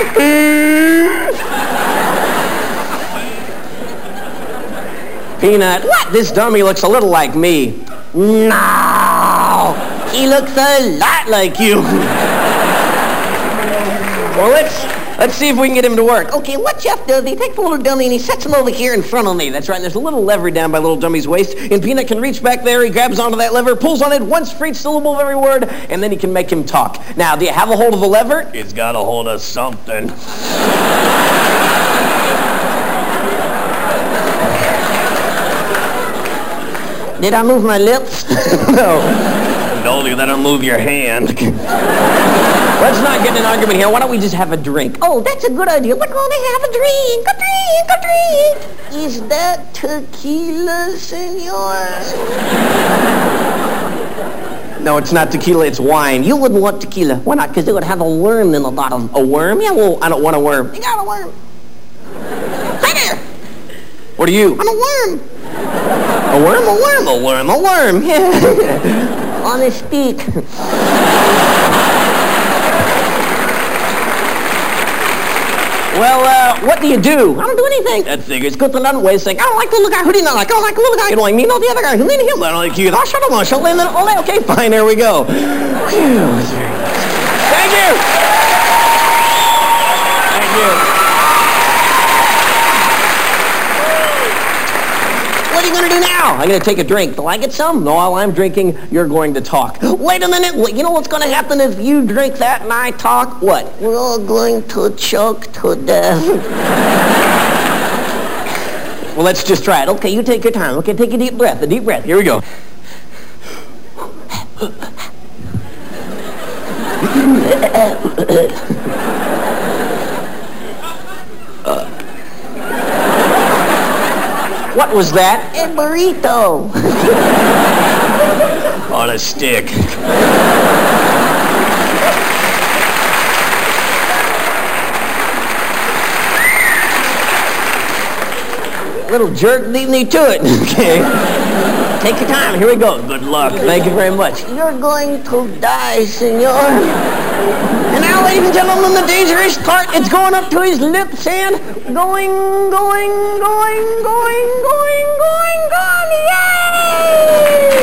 Peanut, what? This dummy looks a little like me. No, he looks a lot like you. Well, let's see if we can get him to work. Okay, what Jeff does, he takes the little dummy and he sets him over here in front of me. That's right, and there's a little lever down by little dummy's waist, and Peanut can reach back there, he grabs onto that lever, pulls on it once for each syllable of every word, and then he can make him talk. Now, do you have a hold of the lever? It's got a hold of something. Did I move my lips? No. No, you gotta move your hand. Let's not get in an argument here. Why don't we just have a drink? Oh, that's a good idea. We're going to have a drink. A drink, a drink. Is that tequila, senor? No, it's not tequila, it's wine. You wouldn't want tequila. Why not? Because it would have a worm in the bottom. A worm? Yeah, well, I don't want a worm. You got a worm. Hi there. What are you? I'm a worm. A worm, a worm, a worm, a worm. Yeah. On a stick. Well, what do you do? I don't do anything. That figures. Good to none way saying, I don't like the little guy. Who do you not like? I don't like the little guy. You don't like me? No, the other guy. Who need him? I don't like you. I shut up. Shut up. Okay, fine. There we go. Thank you. Thank you. What are you going to do now? I'm going to take a drink. Do I get some? No, while I'm drinking, you're going to talk. Wait a minute. You know what's going to happen if you drink that and I talk? What? We're all going to choke to death. Well, let's just try it. Okay, you take your time. Okay, take a deep breath. A deep breath. Here we go. What was that? A burrito. On a stick. Little jerk beat me to it. Okay. Take your time. Here we go. Good luck. Thank you very much. You're going to die, senor. And now, ladies and gentlemen, the dangerous part, it's going up to his lips and going, going, going, going, going, going, going. Yay!